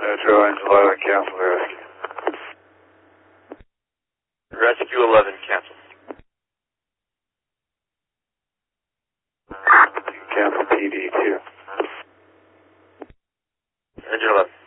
Metro Engine 11, cancel the rescue. Rescue 11, cancel. Cancel PD 2. Engine 11.